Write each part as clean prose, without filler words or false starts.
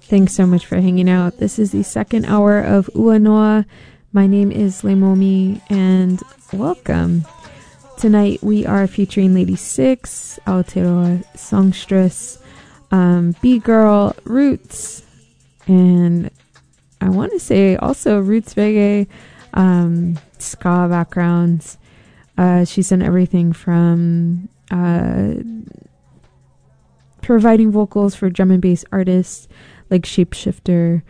Thanks so much for hanging out. This is the second hour of Uanoa. My name is Leimomi, and welcome. Tonight we are featuring Lady Six, Aotearoa Songstress, B-Girl, Roots, and I want to say also Roots Reggae, ska backgrounds. She's done everything from providing vocals for drum and bass artists like Shapeshifter,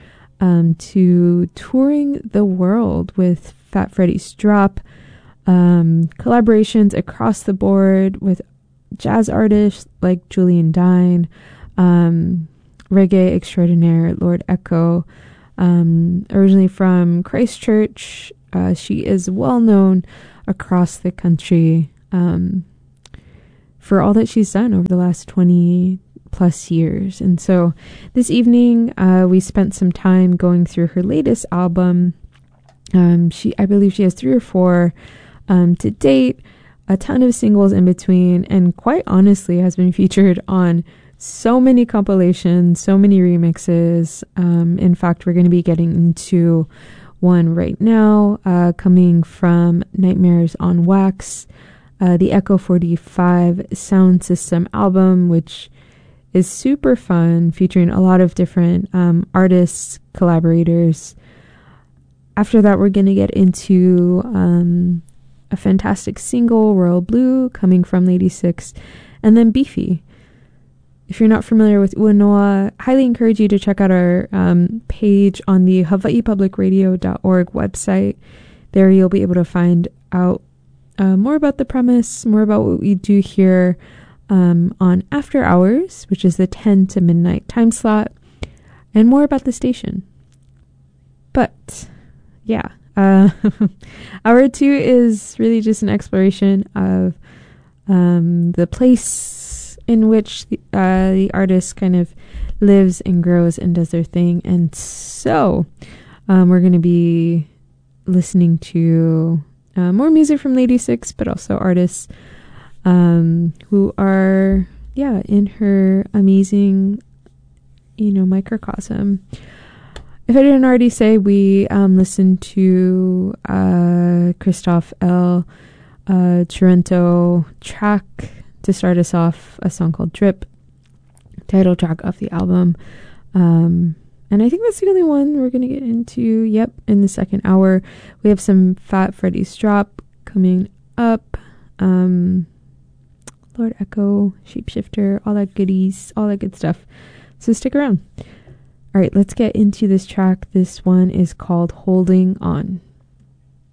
to touring the world with Fat Freddy's Drop, collaborations across the board with jazz artists like Julian Dine, reggae extraordinaire Lord Echo, originally from Christchurch. She is well known across the country for all that she's done over the last 20 plus years. And so this evening we spent some time going through her latest album. I believe she has 3 or 4 to date, a ton of singles in between, and quite honestly has been featured on so many compilations, so many remixes. In fact, we're going to be getting into one right now, coming from Nightmares on Wax, the Echo 45 sound system album, which is super fun, featuring a lot of different artists, collaborators. After that, we're going to get into a fantastic single, Royal Blue, coming from Lady Six, and then Beefy. If you're not familiar with Uanoa, highly encourage you to check out our page on the hawaiipublicradio.org website. There you'll be able to find out more about the premise, more about what we do here on After Hours, which is the 10 to midnight time slot, and more about the station. But yeah, hour 2 is really just an exploration of the place in which the artist kind of lives and grows and does their thing. And so we're going to be listening to more music from Lady Six, but also artists who are, in her amazing, microcosm. If I didn't already say, we listened to Christoph L. Torrento track to start us off, a song called Drip, title track of the album. And I think that's the only one we're going to get into, in the second hour. We have some Fat Freddy's Drop coming up. Lord Echo, Shapeshifter, all that goodies, all that good stuff. So stick around. All right, let's get into this track. This one is called Holding On.